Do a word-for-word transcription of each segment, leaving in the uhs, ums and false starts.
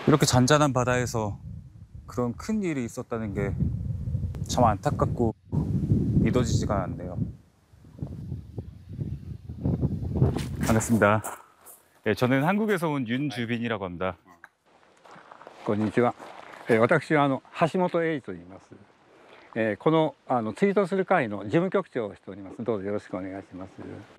이렇게 잔잔한 바다에서 그런 큰 일이 있었다는 게 참 안타깝고 믿어지지가 않네요. 반갑습니다. 예, 저는 한국에서 온 윤주빈이라고 합니다. こんにちは。えー私はあの橋本英二と言います。えーこのあのツイートする会の事務局長をしております。どうぞよろしくお願いします。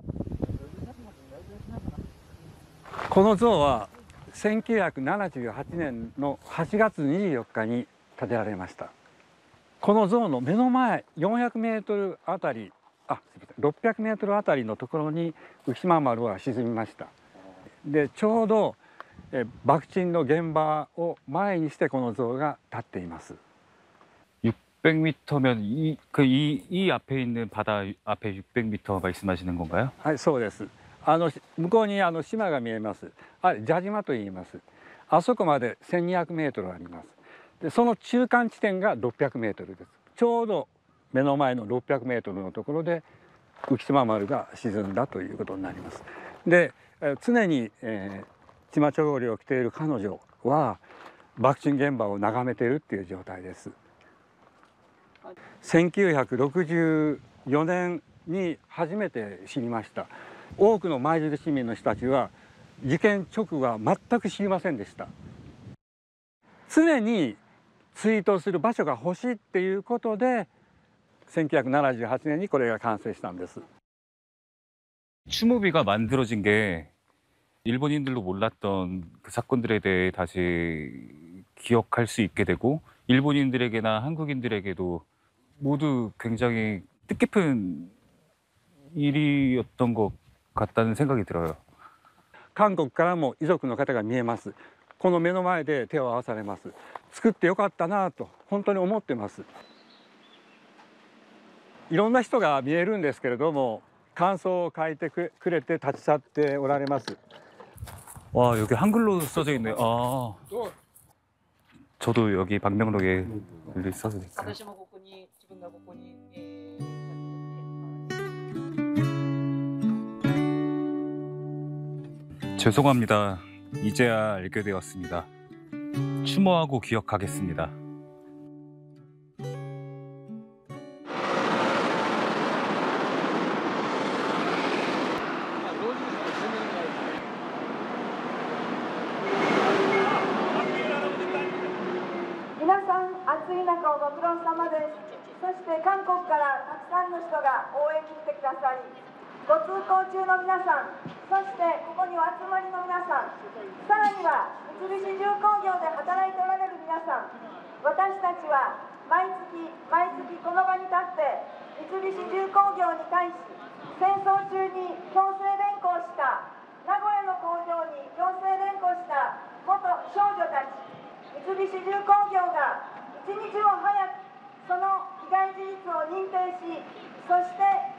この像はせんきゅうひゃくななじゅうはちねんのはちがつにじゅうよっかに建てられました。この像の目の前よんひゃくメートルあたり、あ、すみません、ろっぴゃくメートルあたりのところに浮島丸は沈みました。で、ちょうどえ爆沈の現場を前にしてこの像が立っています。 육백 미터면 이, 그 이, 이 앞에 있는 바다 앞에 육백 미터 말씀하시는 건가요? はい、そうです。あの向こうにあの島が見えます。あれ蛇島と言います。あそこまでせんにひゃくメートルあります。で、その中間地点がろっぴゃくメートルです。ちょうど目の前のろっぴゃくメートルのところで浮島丸が沈んだということになります。で、常に、えー、チマチョゴリを着ている彼女は爆沈現場を眺めているっていう状態です。せんきゅうひゃくろくじゅうよねんに初めて知りました。多くの舞鶴市民の人たちは事件直後は全く知りませんでした。常にツイートする場所が欲しいっていうことでせんきゅうひゃくななじゅうはちねんにこれが完成したんです。 추모비가 만들어진 게 일본인들도 몰랐던 그 사건들에 대해 다시 기억할 수 있게 되고 일본인들에게나 한국인들에게도 모두 굉장히 뜻깊은 일이었던 것 같다는 생각이 들어요. 韓国からも遺族の方が見えます。この目の前で手を合わされます。作ってよかったなと本当に思ってます。いろんな人が見えるんですけれども感想を書いてくれて立ち去っておられます。 와, 여기 한글로 써져 있네. 아, 저도 여기 방명록에 글이 써져 있어요. 私もここに自分がここに、えー 죄송합니다. 이제야 알게 되었습니다. 추모하고 기억하겠습니다. 皆さん暑い中をご苦労様です。そして韓国からたくさんの人が応援に来てください。ご通行中の皆さん、そしてここにお集まりの皆さん、さらには三菱重工業で働いておられる皆さん、私たちは毎月毎月この場に立って三菱重工業に対し戦争中に強制連行した名古屋の工場に強制連行した元少女たち、三菱重工業が一日も早くその被害事実を認定し、そして